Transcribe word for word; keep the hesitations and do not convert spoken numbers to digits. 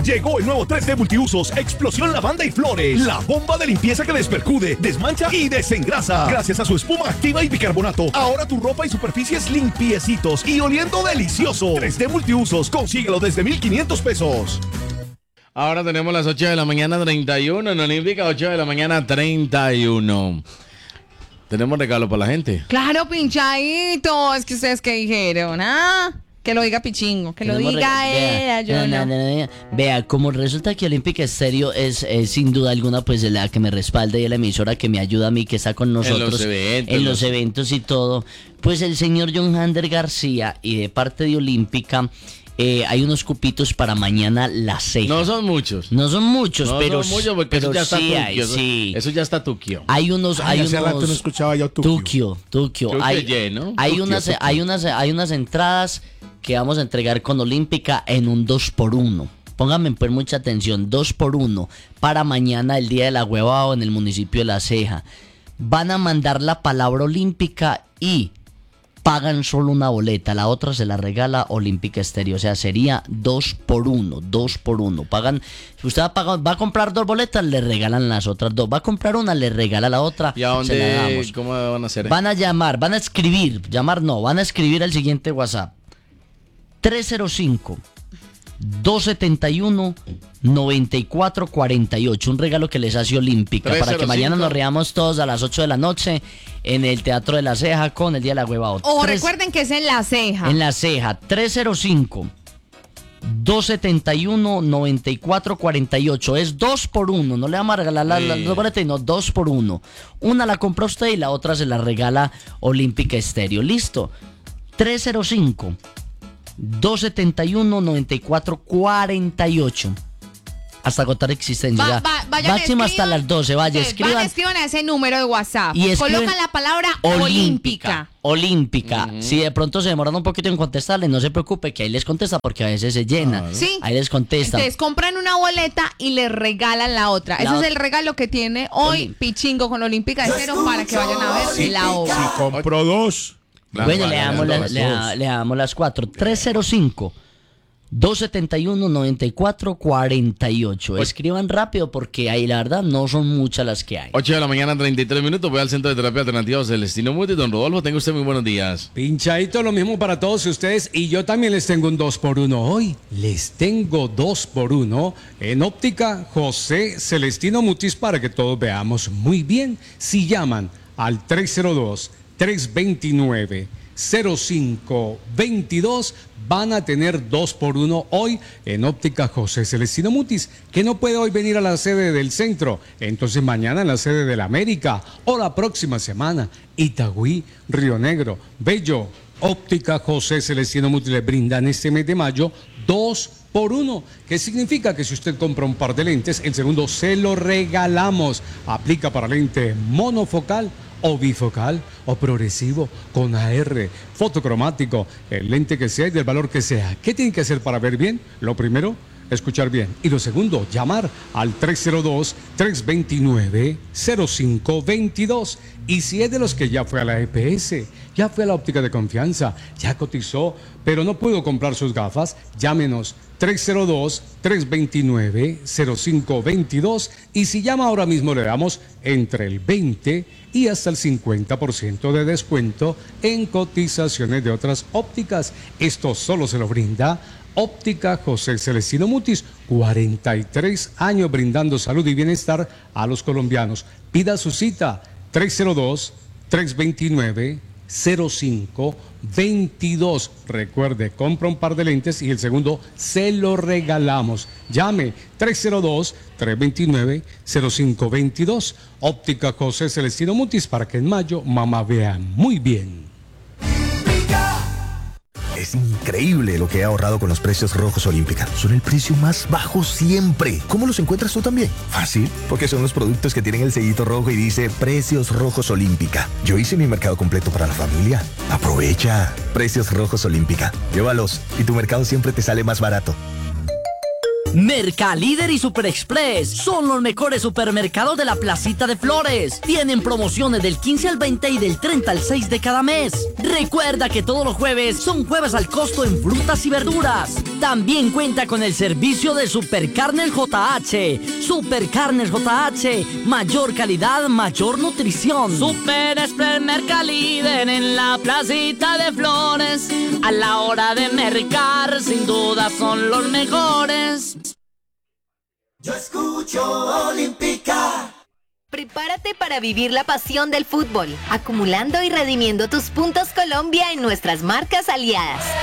Llegó el nuevo tres D Multiusos Explosión Lavanda y Flores. La bomba de limpieza que despercude, desmancha y desengrasa. Gracias a su espuma activa y bicarbonato, ahora tu ropa y superficies limpiecitos y oliendo delicioso. tres D Multiusos, consíguelo desde mil quinientos pesos. Ahora tenemos las ocho de la mañana treinta y uno en Olímpica, ocho de la mañana treinta y uno. Tenemos regalo para la gente. Claro, pinchadito. Es que ustedes que dijeron, ¿ah? Que lo diga Pichingo, que lo diga ella, yo no. no. Vea, como resulta que Olímpica Estéreo es, es sin duda alguna pues la que me respalda y la emisora que me ayuda a mí, que está con nosotros en los eventos, en los eventos y todo. Pues el señor John Hander García y de parte de Olímpica eh, hay unos cupitos para mañana la ceja. No son muchos. No son muchos, no pero, son muchos porque pero eso ya está sí tuquio, hay, eso, sí. Eso ya está tuquio. Hay unos, Ay, hay hace unos. rato no escuchaba yo tuquio. Tuquio, tuquio. Tuquio Hay, lleno. hay Tuquio, unas, tuquio. hay unas, hay unas entradas que vamos a entregar con Olímpica en un dos por uno. Pónganme pues mucha atención, dos por uno para mañana, el día de la huevada en el municipio de La Ceja. Van a mandar la palabra Olímpica y pagan solo una boleta, la otra se la regala Olímpica Estéreo, o sea, sería dos por uno, dos por uno. Pagan, si usted va a, pagar, va a comprar dos boletas, le regalan las otras dos. Va a comprar una, le regala la otra. ¿Y a dónde? Se la damos. ¿Cómo van a hacer? Van a llamar, van a escribir, llamar no, van a escribir al siguiente WhatsApp. tres cero cinco, dos siete uno, nueve cuatro cuatro ocho. Un regalo que les hace Olímpica para que mañana nos reamos todos a las ocho de la noche en el Teatro de La Ceja con el Día de la Hueva. O Tres, recuerden que es en La Ceja. En La Ceja, tres cero cinco, dos siete uno, nueve cuatro cuatro ocho. Es dos por uno. No le vamos a regalar las la, dos boletas, no, dos por uno. Una la compra usted y la otra se la regala Olímpica Estéreo. ¿Listo? tres cero cinco, dos siete uno, nueve cuatro cuatro ocho. Hasta agotar existencia. Va, ya. va, vayan, Máximo escriban, hasta las doce. Vaya, okay, escriban. Van, escriban a ese número de WhatsApp. Y colocan la palabra Olímpica. Olímpica. Uh-huh. Si de pronto se demoran un poquito en contestarle, no se preocupe que ahí les contesta porque a veces se llena. Ah, sí. Ahí les contesta. Ustedes compran una boleta y les regalan la otra. La Ese ot- es el regalo que tiene hoy Oli- Pichingo con Olímpica Estéreo para que vayan a ver Sí, la obra. Si compro dos. Claro, Bueno, vale, le damos, las la- dos. le, da- le damos las cuatro. tres cero cinco, dos siete uno, nueve cuatro cuatro ocho. Escriban rápido porque ahí la verdad no son muchas las que hay. ocho de la mañana treinta y tres minutos. Voy al Centro de Terapia Alternativa Celestino Muti. Don Rodolfo, tenga usted muy buenos días. Pinchadito, lo mismo para todos ustedes y yo también les tengo un dos por uno hoy. Les tengo dos por uno en óptica José Celestino Mutis para que todos veamos muy bien. Si llaman al tres cero dos, tres dos nueve, cero cinco dos dos van a tener dos por uno hoy en óptica José Celestino Mutis, que no puede hoy venir a la sede del centro, entonces mañana en la sede de la América o la próxima semana, Itagüí, Río Negro, Bello. Óptica José Celestino Mutis le brindan este mes de mayo dos por uno, que significa que si usted compra un par de lentes, el segundo se lo regalamos. Aplica para lente monofocal o bifocal o progresivo con A R, fotocromático, el lente que sea y del valor que sea. ¿Qué tienen que hacer para ver bien? Lo primero, escuchar bien. Y lo segundo, llamar al tres cero dos, tres dos nueve, cero cinco dos dos. Y si es de los que ya fue a la E P S, ya fue a la óptica de confianza, ya cotizó, pero no pudo comprar sus gafas, llámenos tres cero dos, tres dos nueve, cero cinco dos dos. Y si llama ahora mismo le damos entre el veinte y hasta el cincuenta por ciento de descuento en cotizaciones de otras ópticas. Esto solo se lo brinda Óptica José Celestino Mutis, cuarenta y tres años brindando salud y bienestar a los colombianos. Pida su cita tres cero dos, tres dos nueve, cero cinco dos dos. Recuerde, compra un par de lentes y el segundo se lo regalamos. Llame tres cero dos, tres dos nueve, cero cinco dos dos. Óptica José Celestino Mutis para que en mayo mamá vea muy bien. Es increíble lo que he ahorrado con los precios rojos Olímpica. Son el precio más bajo siempre. ¿Cómo los encuentras tú también? Fácil, porque son los productos que tienen el sellito rojo y dice Precios Rojos Olímpica. Yo hice mi mercado completo para la familia. Aprovecha. Precios Rojos Olímpica. Llévalos y tu mercado siempre te sale más barato. Mercalíder y Super Express son los mejores supermercados de la Placita de Flores. Tienen promociones del quince al veinte y del treinta al seis de cada mes. Recuerda que todos los jueves son jueves al costo en frutas y verduras. también cuenta con el servicio de Supercarnes J H. Supercarnes J H, mayor calidad, mayor nutrición. Super Express Mercalíder en la placita de Flores. A la hora de mercar, sin duda son los mejores. Yo escucho Olímpica. Prepárate para vivir la pasión del fútbol, acumulando y redimiendo tus puntos Colombia en nuestras marcas aliadas.